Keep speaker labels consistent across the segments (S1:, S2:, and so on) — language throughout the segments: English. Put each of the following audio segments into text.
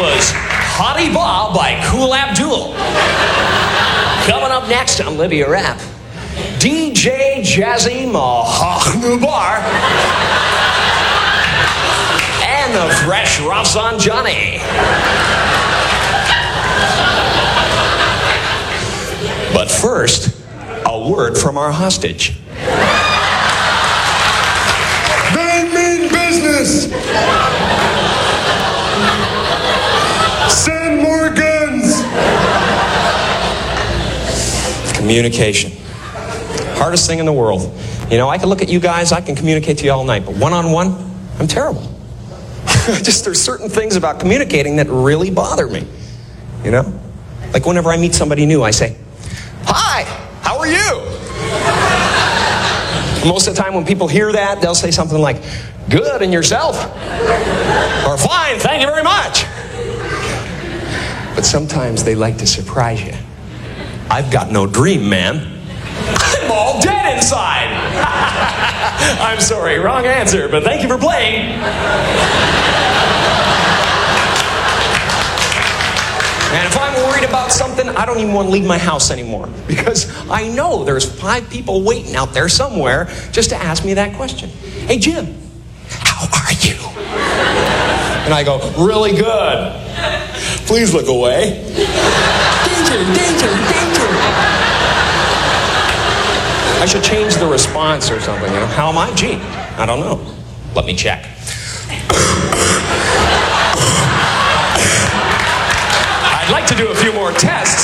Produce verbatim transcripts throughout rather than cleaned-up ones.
S1: was Hottie Bob by Kool Abdul. Coming up next on Libya Rap, D J Jazzy Mahachnubar and the Fresh Rafsanjani. But first, a word from our hostage.
S2: They mean business. Send more guns.
S1: Communication. Hardest thing in the world. You know, I can look at you guys, I can communicate to you all night, but one-on-one, I'm terrible. Just there's certain things about communicating that really bother me. You know? Like whenever I meet somebody new, I say, "Hi, how are you?" Most of the time when people hear that, they'll say something like, "Good, and yourself?" Or "Fine, thank you very much." But sometimes they like to surprise you. I've got no dream, man. I'm all dead inside. I'm sorry, wrong answer, but thank you for playing. And if I'm worried about something, I don't even want to leave my house anymore. Because I know there's five people waiting out there somewhere just to ask me that question. "Hey, Jim, how are you?" And I go, "Really good. Please look away. Danger, danger, danger." I should change the response or something, you know. How am I? Gee, I don't know. Let me check. I'd like to do a few more tests.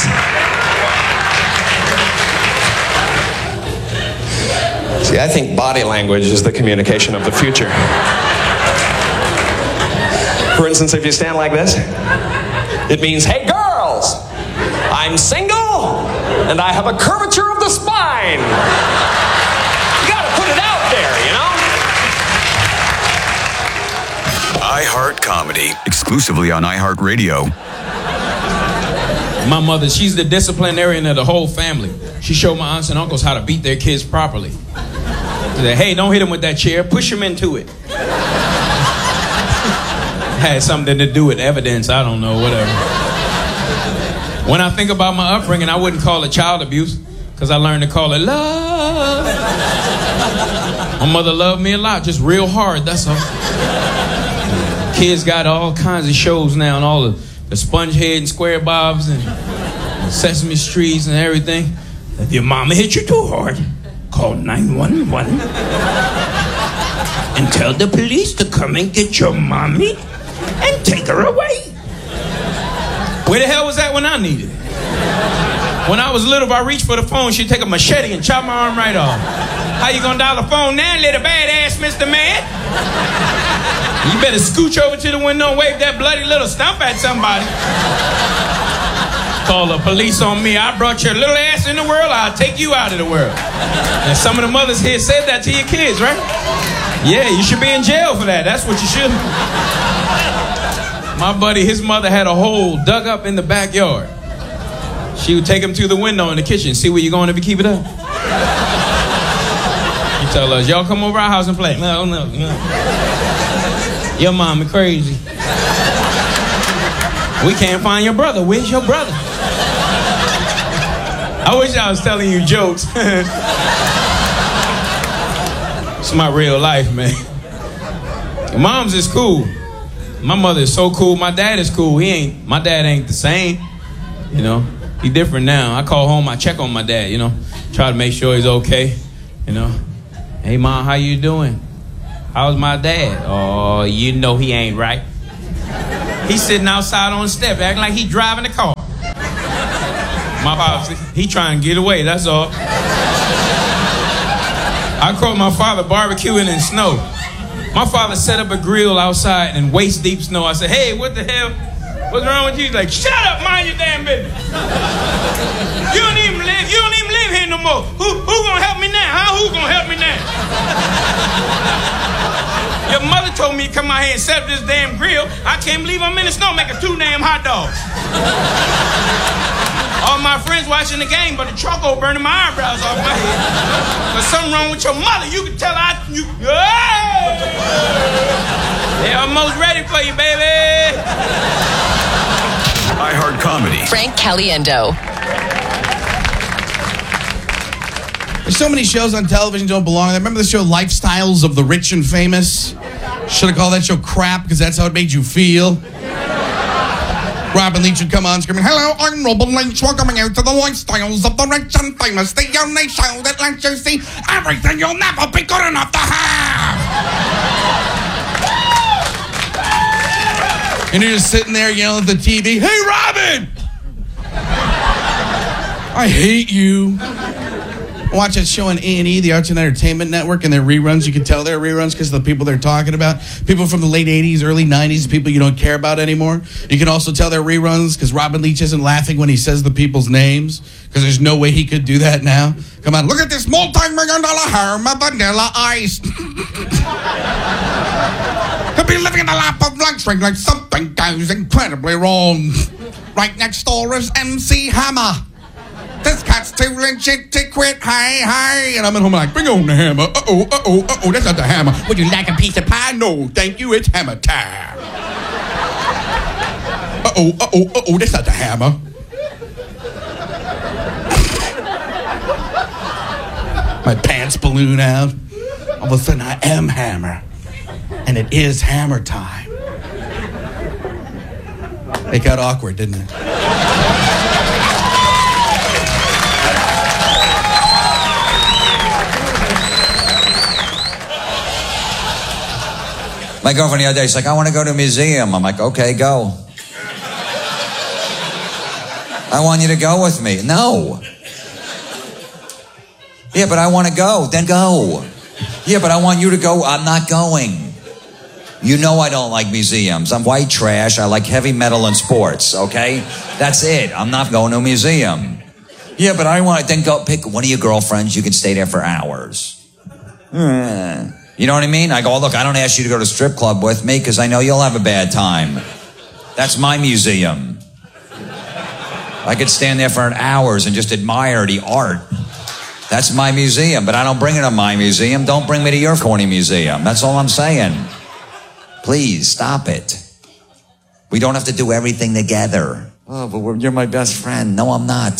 S1: See, I think body language is the communication of the future. For instance, if you stand like this, it means, "Hey girls, I'm single and I have a curvature of the spine." You gotta put it out there, you know?
S3: iHeart Comedy, exclusively on iHeartRadio.
S4: My mother, she's the disciplinarian of the whole family. She showed my aunts and uncles how to beat their kids properly. She said, "Hey, don't hit them with that chair. Push them into it." Had something to do with evidence. I don't know, whatever. When I think about my upbringing, I wouldn't call it child abuse because I learned to call it love. My mother loved me a lot, just real hard, that's all. Kids got all kinds of shows now and all the, the Spongehead and Square Bobs and, and Sesame Streets and everything. If your mama hit you too hard, call nine one one and tell the police to come and get your mommy and take her away. Where the hell was that when I needed it? When I was little, if I reached for the phone, she'd take a machete and chop my arm right off. How you gonna dial the phone now, little badass Mister Man? You better scooch over to the window and wave that bloody little stump at somebody. Call the police on me. I brought your little ass in the world, I'll take you out of the world. And some of the mothers here said that to your kids, right? Yeah, you should be in jail for that. That's what you should. My buddy, his mother had a hole dug up in the backyard. She would take him to the window in the kitchen. See where you're going if you keep it up? You tell us, "Y'all come over our house and play." No, no, no. Your mama crazy. We can't find your brother. Where's your brother? I wish I was telling you jokes. It's my real life, man. Mom's is cool. My mother is so cool. My dad is cool. He ain't. My dad ain't the same. You know, he different now. I call home. I check on my dad. You know, try to make sure he's okay. You know, "Hey, Mom, how you doing? How's my dad?" "Oh, you know he ain't right. He's sitting outside on the step, acting like he driving the car." My pops, he trying to get away. That's all. I caught my father barbecuing in snow. My father set up a grill outside in waist deep snow. I said, "Hey, what the hell? What's wrong with you?" He's like, "Shut up, mind your damn business. You don't even live, you don't even live here no more. Who who gonna help me now? Huh? Who gonna help me now?" Your mother told me to come out here and set up this damn grill. I can't believe I'm in the snow making two damn hot dogs. All my friends watching the game, but the charcoal burning my eyebrows off my head. There's something wrong with your mother. You can tell I... You, hey! They're almost ready for you, baby.
S3: iHeart Comedy.
S5: Frank Caliendo.
S6: There's so many shows on television don't belong there. Remember the show Lifestyles of the Rich and Famous? Should have called that show crap because that's how it made you feel. Robin Leach would come on screaming, "Hello, I'm Robin Leach, welcoming you to the Lifestyles of the Rich and Famous, the only show that lets you see everything you'll never be good enough to have." And you're just sitting there yelling at the T V, "Hey, Robin! I hate you." Watch that show on A and E, the Arts and Entertainment Network, and their reruns. You can tell they're reruns because of the people they're talking about. People from the late eighties, early nineties, people you don't care about anymore. You can also tell they're reruns because Robin Leach isn't laughing when he says the people's names because there's no way he could do that now. Come on, look at this multi-million dollar Herma Vanilla Ice. Could be living in the lap of luxury like something goes incredibly wrong. Right next door is M C Hammer. This cat's too legit to quit, hey, hey. And I'm at home like, bring on the hammer. Uh-oh, uh-oh, uh-oh, that's not the hammer. Would you like a piece of pie? No, thank you, it's hammer time. Uh-oh, uh-oh, uh-oh, that's not the hammer. My pants balloon out. All of a sudden, I am Hammer. And it is hammer time. It got awkward, didn't it?
S7: My girlfriend the other day, she's like, "I want to go to a museum." I'm like, "Okay, go." "I want you to go with me." "No." "Yeah, but I want to go." "Then go." "Yeah, but I want you to go." "I'm not going." You know I don't like museums. I'm white trash. I like heavy metal and sports, okay? That's it. I'm not going to a museum. "Yeah, but I want to." "Then go pick one of your girlfriends. You can stay there for hours." Hmm. You know what I mean? I go, "Look, I don't ask you to go to a strip club with me because I know you'll have a bad time. That's my museum. I could stand there for hours and just admire the art. That's my museum, but I don't bring it to my museum. Don't bring me to your corny museum. That's all I'm saying. Please, stop it. We don't have to do everything together." "Oh, but we're, you're my best friend." "No, I'm not."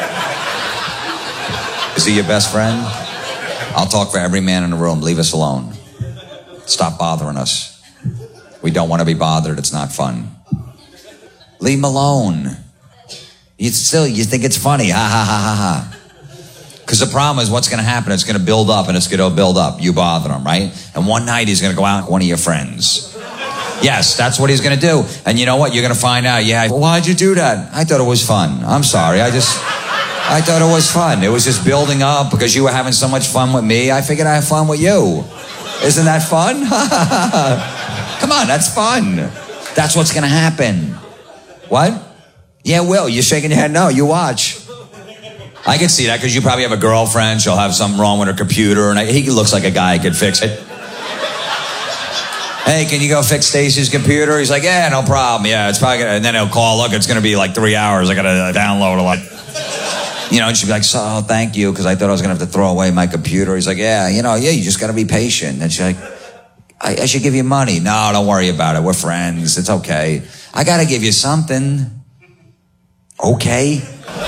S7: Is he your best friend? I'll talk for every man in the room. Leave us alone. Stop bothering us. We don't want to be bothered. It's not fun. Leave him alone. You still, you think it's funny. Ha, ha, ha, ha, ha. Because the problem is what's going to happen, it's going to build up and it's going to build up. You bother him, right? And one night he's going to go out with one of your friends. Yes, that's what he's going to do. And you know what? You're going to find out, yeah, well, why'd you do that? "I thought it was fun. I'm sorry. I just... I thought it was fun. It was just building up because you were having so much fun with me. I figured I'd have fun with you. Isn't that fun?" Come on, that's fun. That's what's going to happen. What? "Yeah, Will, you're shaking your head. No, you watch." I can see that because you probably have a girlfriend. She'll have something wrong with her computer, and I, he looks like a guy who could fix it. "Hey, can you go fix Stacy's computer?" He's like, "Yeah, no problem. Yeah, it's probably gonna," and then he'll call, "Look, it's going to be like three hours. I got to download a lot." You know, and she'd be like, "So, oh, thank you, because I thought I was going to have to throw away my computer." He's like, "Yeah, you know, yeah, you just got to be patient." And she's like, I, I should give you money." "No, don't worry about it. We're friends. It's okay." "I got to give you something." "Okay."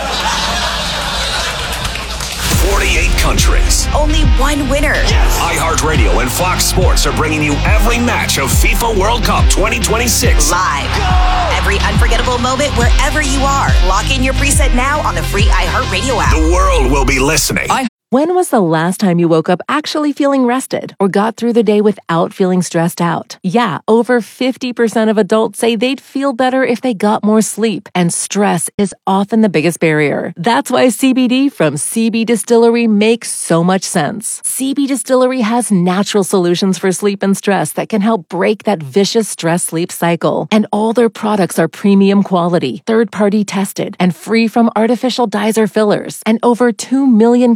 S8: forty-eight countries.
S5: Only one winner.
S8: iHeartRadio and Fox Sports are bringing you every match of FIFA World Cup twenty twenty-six.
S5: Live. Every unforgettable moment wherever you are. Lock in your preset now on the free iHeartRadio app.
S8: The world will be listening.
S9: When was the last time you woke up actually feeling rested or got through the day without feeling stressed out? Yeah, over fifty percent of adults say they'd feel better if they got more sleep, and stress is often the biggest barrier. That's why C B D from C B Distillery makes so much sense. C B Distillery has natural solutions for sleep and stress that can help break that vicious stress-sleep cycle. And all their products are premium quality, third-party tested, and free from artificial dyes or fillers. And over two million customers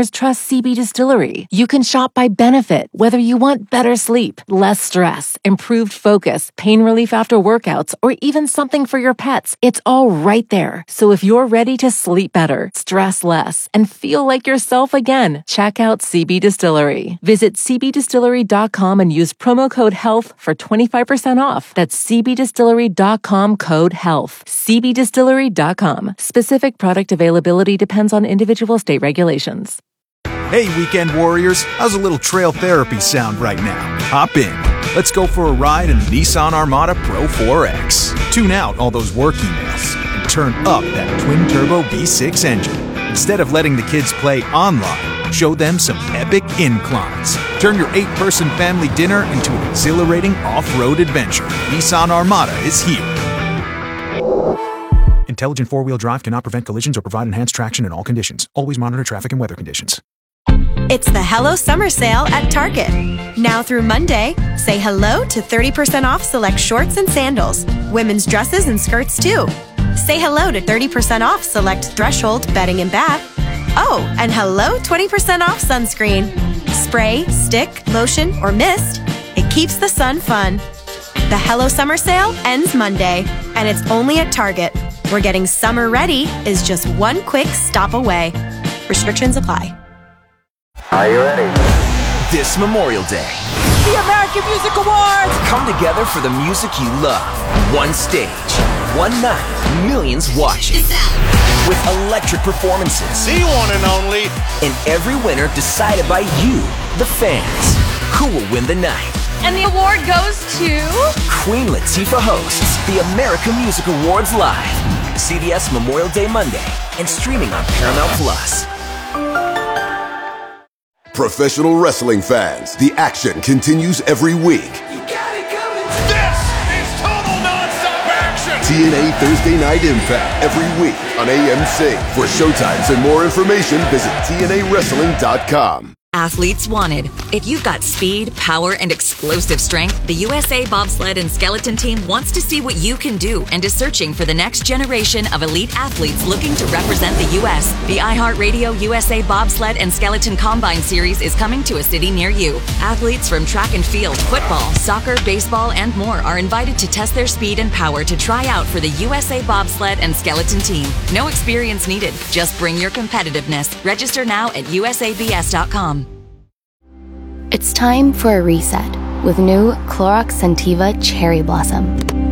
S9: customers trust C B Distillery. You can shop by benefit, whether you want better sleep, less stress, improved focus, pain relief after workouts, or even something for your pets. It's all right there. So if you're ready to sleep better, stress less, and feel like yourself again, check out C B Distillery. Visit c b distillery dot com and use promo code HEALTH for twenty-five percent off. That's c b distillery dot com code HEALTH. c b distillery dot com. Specific product availability depends on individual state regulations.
S10: Hey, weekend warriors, how's a little trail therapy sound right now? Hop in. Let's go for a ride in the Nissan Armada Pro four X. Tune out all those work emails and turn up that twin-turbo V six engine. Instead of letting the kids play online, show them some epic inclines. Turn your eight-person family dinner into an exhilarating off-road adventure. Nissan Armada is here. Intelligent four-wheel drive cannot prevent collisions or provide enhanced traction in all conditions. Always monitor traffic and weather conditions.
S11: It's the Hello Summer Sale at Target. Now through Monday, say hello to thirty percent off select shorts and sandals, women's dresses and skirts too. Say hello to thirty percent off select Threshold bedding and bath. Oh, and hello twenty percent off sunscreen. Spray, stick, lotion, or mist. It keeps the sun fun. The Hello Summer Sale ends Monday, and it's only at Target, where getting summer ready is just one quick stop away. Restrictions apply.
S12: Are you ready?
S13: This Memorial Day,
S14: the American Music Awards
S13: come together for the music you love. One stage, one night, millions watching. With electric performances.
S2: The one and only.
S13: And every winner decided by you, the fans. Who will win the night?
S14: And the award goes to...
S13: Queen Latifah hosts the American Music Awards live. C B S Memorial Day Monday and streaming on Paramount Plus.
S15: Professional wrestling fans, the action continues every week.
S2: You got it coming. This is total nonstop action.
S15: T N A Thursday Night Impact every week on A M C. For showtimes and more information, visit T N A wrestling dot com.
S16: Athletes wanted. If you've got speed, power, and explosive strength, the U S A Bobsled and Skeleton Team wants to see what you can do and is searching for the next generation of elite athletes looking to represent the U S The iHeartRadio U S A Bobsled and Skeleton Combine Series is coming to a city near you. Athletes from track and field, football, soccer, baseball, and more are invited to test their speed and power to try out for the U S A Bobsled and Skeleton Team. No experience needed. Just bring your competitiveness. Register now at U S A B S dot com.
S17: It's time for a reset with new Clorox Scentiva Cherry Blossom.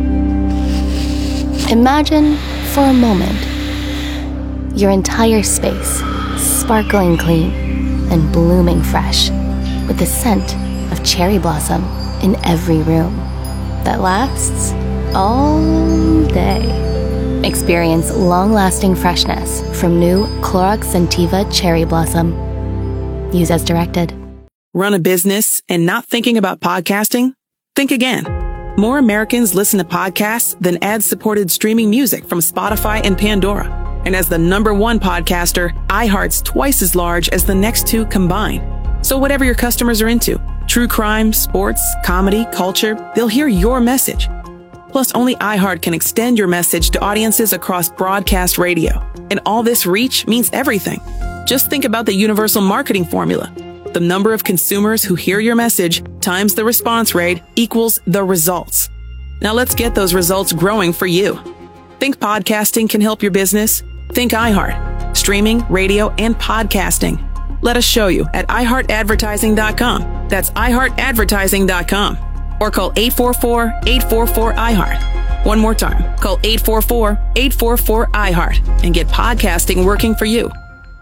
S17: Imagine, for a moment, your entire space sparkling clean and blooming fresh with the scent of cherry blossom in every room that lasts all day. Experience long-lasting freshness from new Clorox Scentiva Cherry Blossom. Use as directed.
S18: Run a business and not thinking about podcasting? Think again. More Americans listen to podcasts than ad-supported streaming music from Spotify and Pandora. And as the number one podcaster, iHeart's twice as large as the next two combined. So whatever your customers are into, true crime, sports, comedy, culture, they'll hear your message. Plus, only iHeart can extend your message to audiences across broadcast radio. And all this reach means everything. Just think about the universal marketing formula. The number of consumers who hear your message times the response rate equals the results. Now let's get those results growing for you. Think podcasting can help your business? Think iHeart. Streaming, radio, and podcasting. Let us show you at i heart advertising dot com. That's i heart advertising dot com. Or call eight four four, eight four four, I heart. One more time. Call eight four four, eight four four, I heart and get podcasting working for you.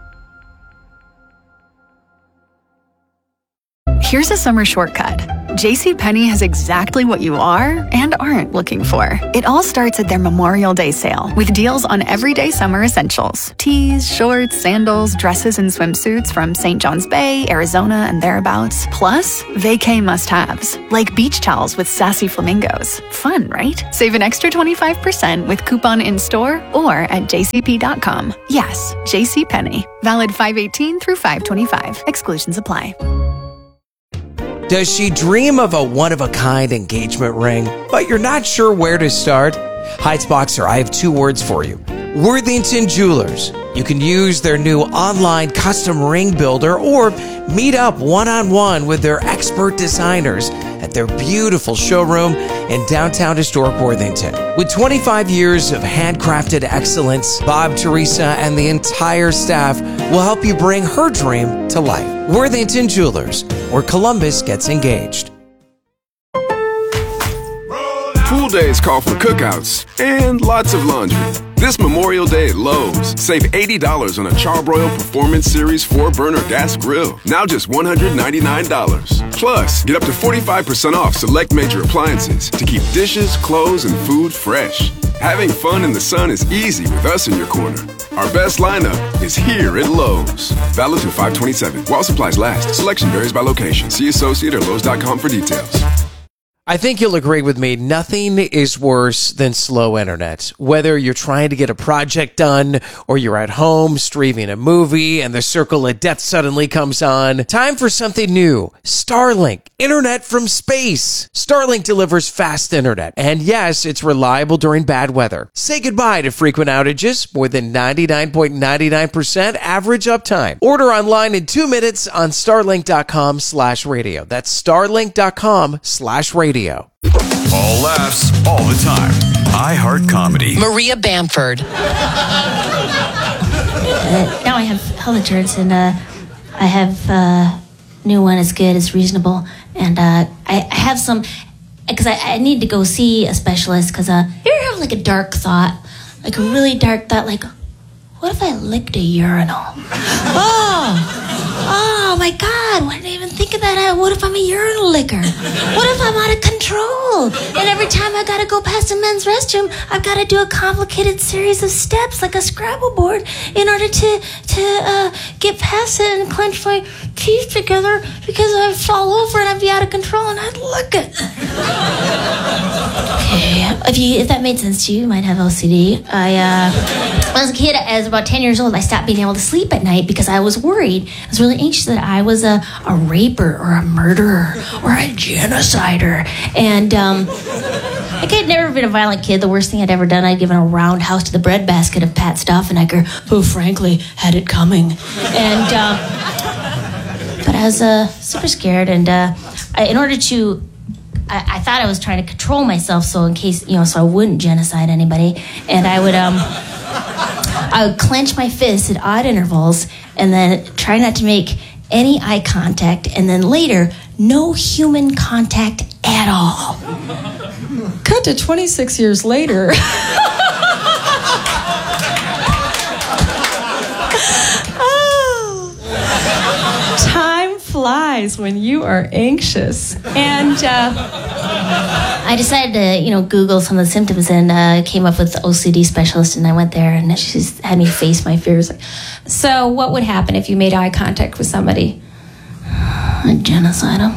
S19: Here's a summer shortcut. JCPenney has exactly what you are and aren't looking for. It all starts at their Memorial Day sale with deals on everyday summer essentials. Tees, shorts, sandals, dresses, and swimsuits from Saint John's Bay, Arizona, and thereabouts. Plus, vacay must-haves, like beach towels with sassy flamingos. Fun, right? Save an extra twenty-five percent with coupon in-store or at j c p dot com. Yes, JCPenney. Valid five eighteen through five twenty-five. Exclusions apply.
S20: Does she dream of a one-of-a-kind engagement ring, but you're not sure where to start? Heights Boxer, I have two words for you. Worthington Jewelers. You can use their new online custom ring builder or meet up one-on-one with their expert designers at their beautiful showroom in downtown historic Worthington. With twenty-five years of handcrafted excellence, Bob, Teresa, and the entire staff will help you bring her dream to life. Worthington Jewelers, where Columbus gets engaged.
S21: Pool days call for cookouts and lots of laundry. This Memorial Day at Lowe's, save eighty dollars on a Charbroil Performance Series four burner gas grill. Now just one hundred ninety-nine dollars. Plus, get up to forty-five percent off select major appliances to keep dishes, clothes, and food fresh. Having fun in the sun is easy with us in your corner. Our best lineup is here at Lowe's. Valid through five twenty-seven. While supplies last. Selection varies by location. See associate or Lowe's dot com for details.
S20: I think you'll agree with me, nothing is worse than slow internet. Whether you're trying to get a project done or you're at home streaming a movie and the circle of death suddenly comes on, time for something new. Starlink, internet from space. Starlink delivers fast internet, and yes, it's reliable during bad weather. Say goodbye to frequent outages, more than ninety-nine point nine nine percent average uptime. Order online in two minutes on starlink.com slash radio. That's starlink.com slash radio.
S3: All laughs, all the time. iHeart Comedy.
S5: Maria Bamford.
S22: Uh, now I have health insurance, and uh, I have uh, new one. It's good. It's reasonable, and uh, I, I have some because I, I need to go see a specialist. Because uh, you ever have like a dark thought, like a really dark thought, like, what if I licked a urinal? Oh, oh my God! Why didn't I even think of that? What if I'm a urinal licker? What if I'm out of control? And every time I gotta go past a men's restroom, I've got to do a complicated series of steps, like a Scrabble board, in order to to uh, get past it and clench my teeth together because I'd fall over and I'd be out of control and I'd lick it. Okay, if you if that made sense to you, you might have O C D. I uh, when I was a kid, I was about ten years old. I stopped being able to sleep at night because I was worried. I was really anxious that I was a, a raper or a murderer or a genocider. And um, like I'd never been a violent kid. The worst thing I'd ever done, I'd given a roundhouse to the breadbasket of Pat Stauffenegger, who frankly had it coming. And um, but I was uh, super scared. And uh, I, in order to I, I thought I was trying to control myself, so in case, you know, so I wouldn't genocide anybody. And I would, um, I would clench my fists at odd intervals and then try not to make any eye contact, and then later, no human contact at all.
S23: Cut to twenty-six years later. Oh. Time flies when you are anxious. And uh,
S22: I decided to, you know, Google some of the symptoms and uh, came up with the O C D specialist, and I went there and she just had me face my fears.
S23: So what would happen if you made eye contact with somebody?
S22: I'd genocide them.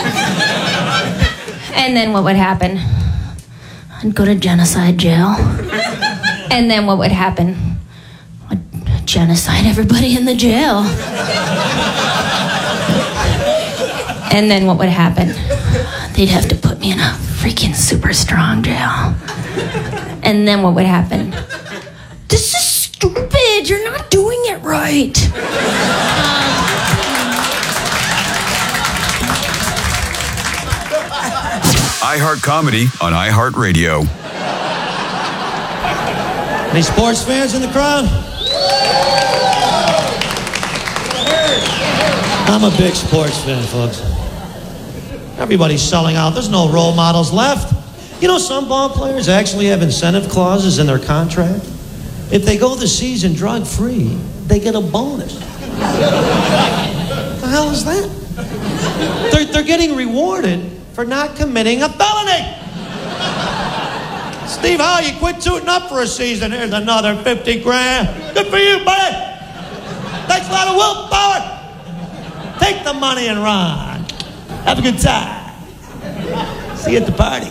S23: And then what would happen?
S22: I'd go to genocide jail.
S23: And then what would happen?
S22: I'd genocide everybody in the jail.
S23: And then what would happen?
S22: They'd have to put me in a freaking super strong jail.
S23: And then what would happen?
S22: This is stupid. You're not doing it right.
S3: iHeart Comedy on iHeartRadio.
S24: Any sports fans in the crowd? I'm a big sports fan, folks. Everybody's selling out. There's no role models left. You know, some ball players actually have incentive clauses in their contract. If they go the season drug-free, they get a bonus. What the hell is that? They're, they're getting rewarded for not committing a felony. Steve Howe, you quit suiting up for a season. Here's another fifty grand. Good for you, buddy. Takes a lot of willpower. Take the money and run. Have a good time. See you at the party.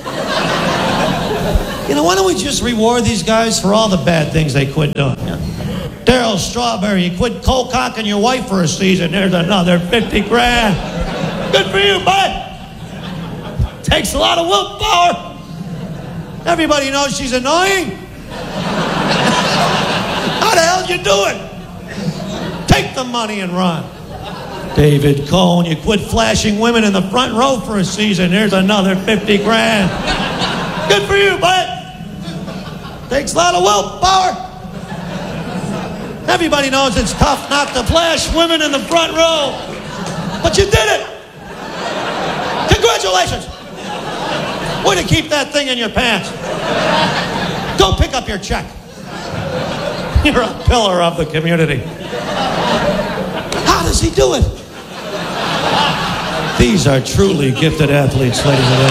S24: You know, why don't we just reward these guys for all the bad things they quit doing? Yeah. Daryl Strawberry, you quit cold cocking your wife for a season. There's another fifty grand. Good for you, bud. Takes a lot of willpower. Everybody knows she's annoying. How the hell did you do it? Take the money and run. David Cohn, you quit flashing women in the front row for a season. Here's another fifty grand. Good for you, bud. Takes a lot of willpower. Everybody knows it's tough not to flash women in the front row. But you did it. Congratulations. Way to keep that thing in your pants. Go pick up your check. You're a pillar of the community. How does he do it? These are truly gifted athletes, ladies and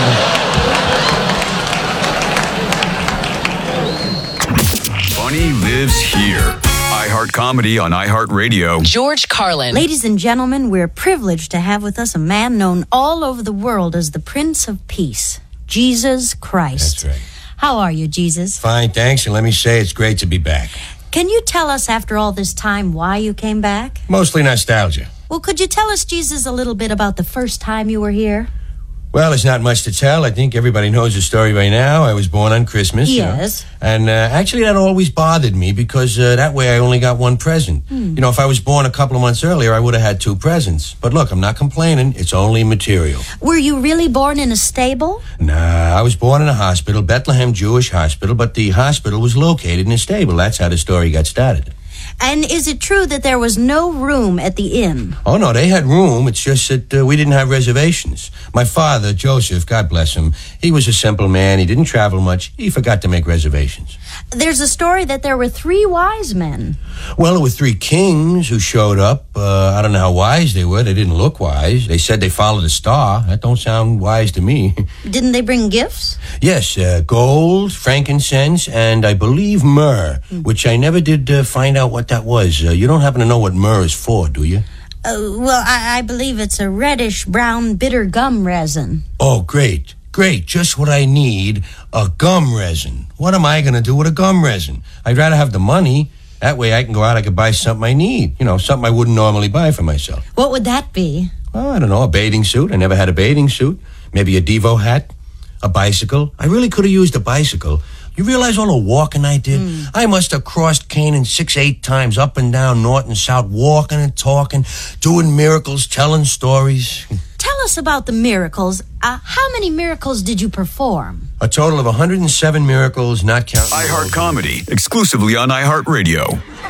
S24: gentlemen.
S3: Funny lives here. iHeart Comedy on iHeartRadio.
S1: George Carlin.
S4: Ladies and gentlemen, we're privileged to have with us a man known all over the world as the Prince of Peace, Jesus Christ.
S6: That's right.
S4: How are you, Jesus?
S6: Fine, thanks, and let me say it's great to be back.
S4: Can you tell us, after all this time, why you came back?
S6: Mostly nostalgia.
S4: Well, could you tell us, Jesus, a little bit about the first time you were here?
S6: Well, there's not much to tell. I think everybody knows the story by now. I was born on Christmas.
S4: Yes.
S6: You know? And uh, actually, that always bothered me because uh, that way I only got one present.
S4: Hmm.
S6: You know, if I was born a couple of months earlier, I would have had two presents. But look, I'm not complaining. It's only material.
S4: Were you really born in a stable?
S6: Nah, I was born in a hospital, Bethlehem Jewish Hospital, but the hospital was located in a stable. That's how the story got started.
S4: And is it true that there was no room at the inn?
S6: Oh, no, they had room. It's just that uh, we didn't have reservations. My father, Joseph, God bless him, he was a simple man. He didn't travel much. He forgot to make reservations.
S4: There's a story that there were three wise men.
S6: Well, there were three kings who showed up. Uh, I don't know how wise they were. They didn't look wise. They said they followed a star. That don't sound wise to me.
S4: Didn't they bring gifts?
S6: Yes, uh, gold, frankincense, and I believe myrrh, mm. which I never did uh, find out what that was. Uh, you don't happen to know what myrrh is for, do you?
S4: Uh, well, I, I believe it's a reddish-brown bitter gum resin.
S6: Oh, great. Great, just what I need, a gum resin. What am I going to do with a gum resin? I'd rather have the money. That way I can go out, I could buy something I need. You know, something I wouldn't normally buy for myself.
S4: What would that be?
S6: Well, I don't know, a bathing suit. I never had a bathing suit. Maybe a Devo hat, a bicycle. I really could have used a bicycle. You realize all the walking I did? Mm. I must have crossed Canaan six, eight times, up and down, north and south, walking and talking, doing miracles, telling stories.
S4: Tell us about the miracles. Uh, how many miracles did you perform?
S6: A total of one hundred seven miracles, not counting.
S3: iHeart Comedy, exclusively on iHeartRadio.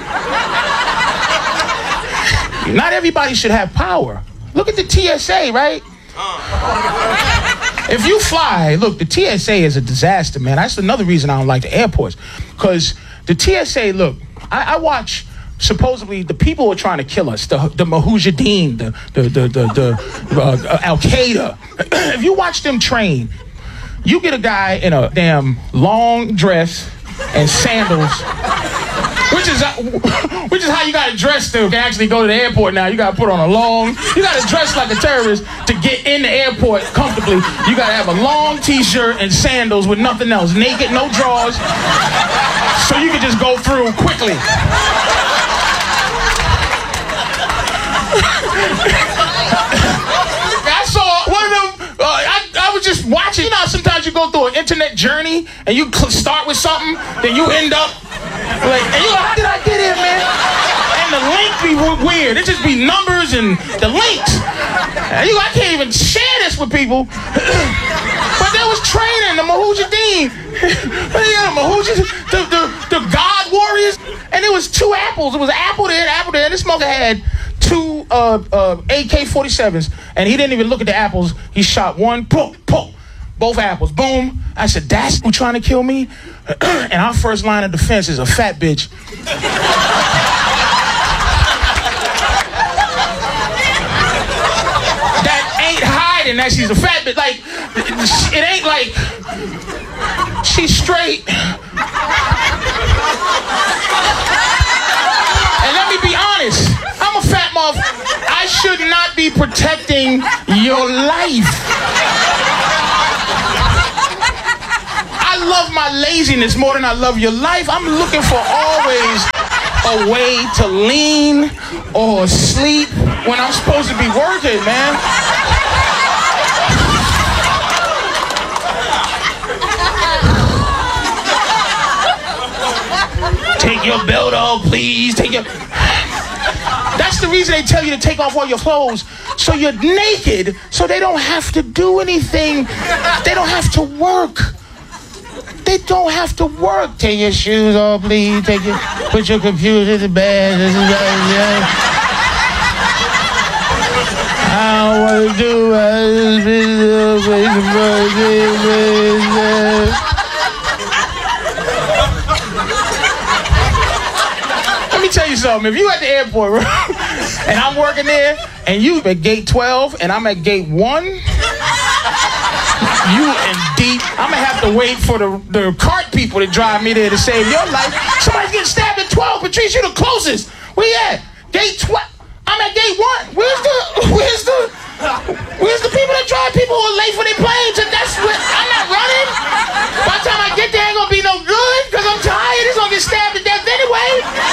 S7: Not everybody should have power. Look at the T S A, right? If you fly, look, the T S A is a disaster, man. That's another reason I don't like the airports. Because the T S A, look, I, I watch... Supposedly, the people are trying to kill us. The the Mujahideen, the the the the, the uh, Al Qaeda. If you watch them train, you get a guy in a damn long dress and sandals, which is which is how you got to dress to actually go to the airport. Now you got to put on a long. You got to dress like a terrorist to get in the airport comfortably. You got to have a long T-shirt and sandals with nothing else, naked, no drawers, so you can just go through quickly. I saw one of them. Uh, I, I was just watching. You know, sometimes you go through an internet journey and you start with something, then you end up like, and you go, how did I get here, man? And the link be weird. It just be numbers and the links. And you go, I can't even share this with people. But there was training the Mujahideen, yeah, the Mujahideen, the, the the God warriors, and it was two apples. It was an apple there, an apple there. This smoker had two uh, uh, A K forty-sevens, and he didn't even look at the apples. He shot one, boom, boom, both apples, boom. I said, that's who trying to kill me? And our first line of defense is a fat bitch. That ain't hiding that she's a fat bitch. Like, it ain't like she's straight. And let me be honest, I'm a fat motherfucker. I should not be protecting your life. I love my laziness more than I love your life. I'm looking for always a way to lean or sleep when I'm supposed to be working, man. Take your belt off. dog, please take your... That's the reason they tell you to take off all your clothes. So you're naked, so they don't have to do anything. They don't have to work. They don't have to work. Take your shoes off, please. Take your, put your computer in the bed. I don't want to do it. Let me tell you something. If you at the airport, and I'm working there, and you at gate twelve, and I'm at gate one, you in deep. I'm gonna have to wait for the, the cart people to drive me there to save your life. Somebody's getting stabbed at twelve. Patrice, you the closest. Where you at? Gate twelve. I'm at gate one. Where's the, where's the, where's the people that drive people who are late for their planes? And that's what, I'm not running. By the time I get there, ain't gonna be no good, because I'm tired. He's gonna get stabbed to death anyway.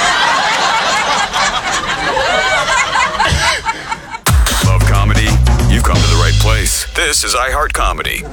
S3: Love comedy? You've come to the right place. This is iHeart Comedy.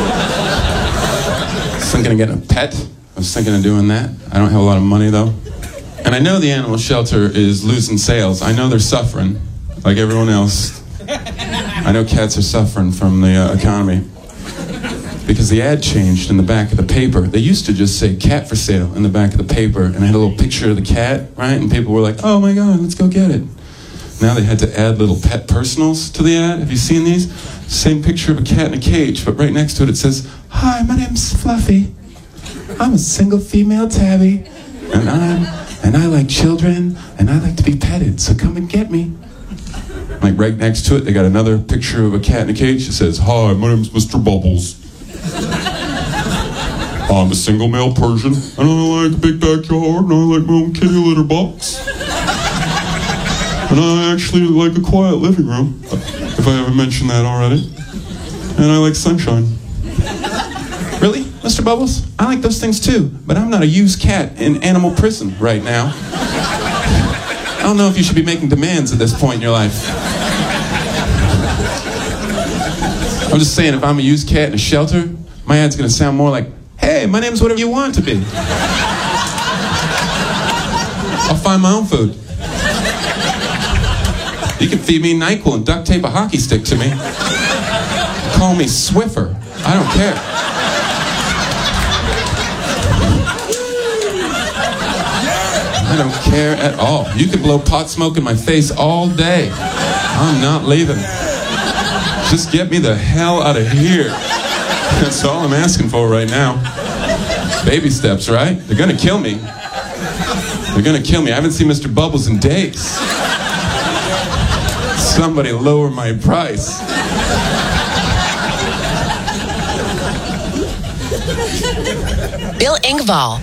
S1: I was thinking of getting a pet. I was thinking of doing that. I don't have a lot of money, though. And I know the animal shelter is losing sales. I know they're suffering, like everyone else. I know cats are suffering from the uh, economy. Because the ad changed in the back of the paper. They used to just say cat for sale in the back of the paper, and I had a little picture of the cat, right? And people were like, oh my God, let's go get it. Now they had to add little pet personals to the ad. Have you seen these? Same picture of a cat in a cage, but right next to it it says, hi, my name's Fluffy. I'm a single female tabby, and I'm and I like children, and I like to be petted, so come and get me. Like right next to it, they got another picture of a cat in a cage that says, hi, my name's Mister Bubbles. I'm a single male Persian, and I like a big backyard, and I like my own kitty litter box. And I actually like a quiet living room, if I haven't mentioned that already. And I like sunshine. Really, Mister Bubbles? I like those things too, but I'm not a used cat in animal prison right now. I don't know if you should be making demands at this point in your life. I'm just saying, if I'm a used cat in a shelter, my ad's gonna sound more like, hey, my name's whatever you want it to be. I'll find my own food. You can feed me NyQuil and duct tape a hockey stick to me. Call me Swiffer. I don't care. I don't care at all. You can blow pot smoke in my face all day. I'm not leaving. Just get me the hell out of here. That's all I'm asking for right now. Baby steps, right? They're gonna kill me. They're gonna kill me. I haven't seen Mister Bubbles in days. Somebody lower my price.
S5: Bill Engvall.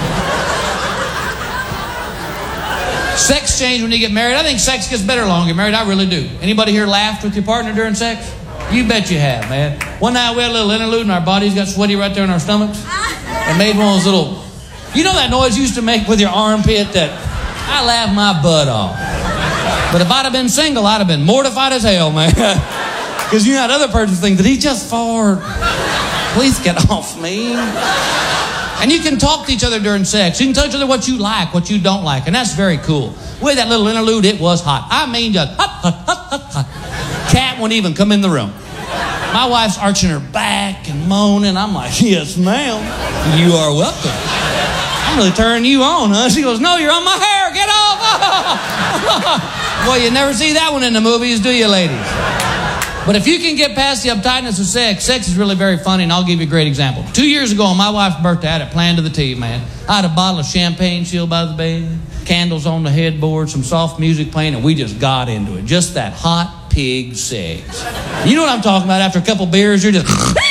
S8: Sex change when you get married. I think sex gets better long you get married. I really do. Anybody here laughed with your partner during sex? You bet you have, man. One night we had a little interlude and our bodies got sweaty right there in our stomachs. And made one of those little... You know that noise you used to make with your armpit that... I laughed my butt off. But if I'd have been single, I'd have been mortified as hell, man. Because you know that other person thinks that he just farted. Please get off me. And you can talk to each other during sex. You can tell each other what you like, what you don't like. And that's very cool. With that little interlude, it was hot. I mean, just hot, hot, hot, hot, hot. Cat won't even come in the room. My wife's arching her back and moaning. I'm like, yes, ma'am. You are welcome. I'm really turning you on, huh? She goes, no, you're on my hair. Get off. Well, you never see that one in the movies, do you, ladies? But if you can get past the uptightness of sex, sex is really very funny, and I'll give you a great example. Two years ago on my wife's birthday, I had it planned to the T, man. I had a bottle of champagne chilled by the bed, candles on the headboard, some soft music playing, and we just got into it. Just that hot pig sex. You know what I'm talking about? After a couple beers, you're just...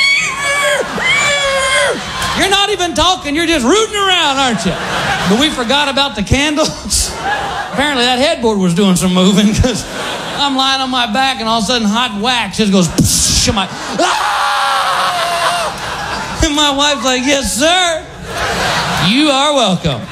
S8: You're not even talking, you're just rooting around, aren't you? But we forgot about the candles. Apparently that headboard was doing some moving, because I'm lying on my back and all of a sudden hot wax just goes... I'm like, ah! And my wife's like, yes, sir. You are welcome.